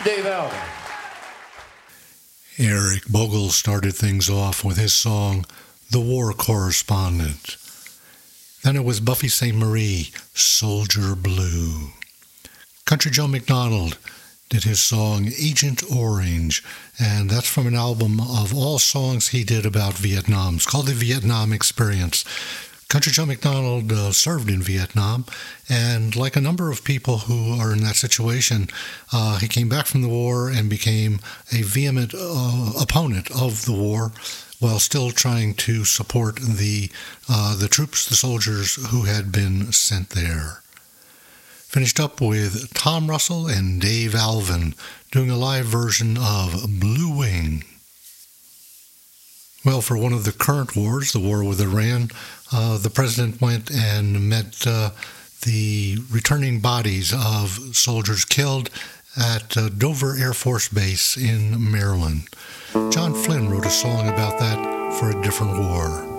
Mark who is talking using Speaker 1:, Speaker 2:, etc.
Speaker 1: Dave Alvin.
Speaker 2: Eric Bogle started things off with his song, The War Correspondent. Then it was Buffy Sainte-Marie, Soldier Blue. Country Joe McDonald did his song, Agent Orange, and that's from an album of all songs he did about Vietnam. It's called The Vietnam Experience. Country Joe McDonald served in Vietnam, and like a number of people who are in that situation, he came back from the war and became a vehement opponent of the war while still trying to support the troops, the soldiers who had been sent there. Finished up with Tom Russell and Dave Alvin doing a live version of Blue Wing. Well, for one of the current wars, the war with Iran, the president went and met the returning bodies of soldiers killed at Dover Air Force Base in Maryland. John Flynn wrote a song about that for a different war.